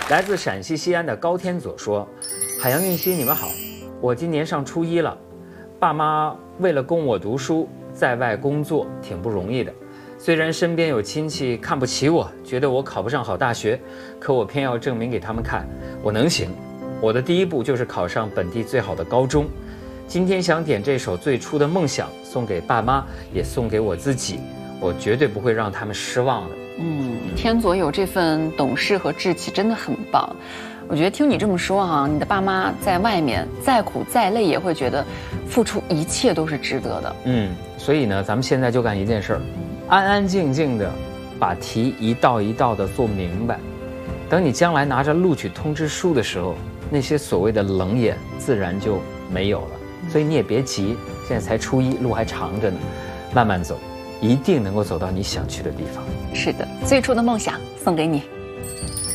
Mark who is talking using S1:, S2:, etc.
S1: 来自陕西西安的高天佐说：“海洋运熙，你们好，我今年上初一了，爸妈为了供我读书，在外工作挺不容易的。虽然身边有亲戚看不起我，觉得我考不上好大学，可我偏要证明给他们看，我能行。我的第一步就是考上本地最好的高中。今天想点这首《最初的梦想》，送给爸妈，也送给我自己，我绝对不会让他们失望的。”
S2: 天佐有这份懂事和志气，真的很棒。我觉得听你这么说哈，你的爸妈在外面再苦再累，也会觉得付出一切都是值得的。
S1: 所以呢，咱们现在就干一件事儿，安安静静的把题一道一道的做明白。等你将来拿着录取通知书的时候，那些所谓的冷眼自然就没有了。所以你也别急，现在才初一，路还长着呢，慢慢走，一定能够走到你想去的地方。
S2: 是的，最初的梦想送给你。